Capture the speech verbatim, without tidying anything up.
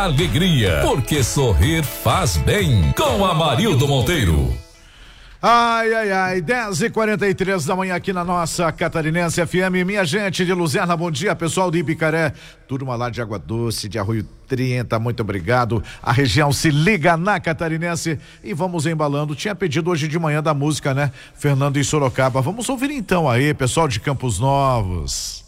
alegria, porque sorrir faz bem. Com Amarildo Monteiro. Ai, ai, ai, dez e quarenta e três da manhã aqui na nossa Catarinense F M. Minha gente de Luzerna, bom dia, pessoal de Ibicaré, turma lá de Água Doce, de Arroio trinta, muito obrigado. A região se liga na Catarinense e vamos embalando. Tinha pedido hoje de manhã da música, né? Fernando em Sorocaba. Vamos ouvir então aí, pessoal de Campos Novos.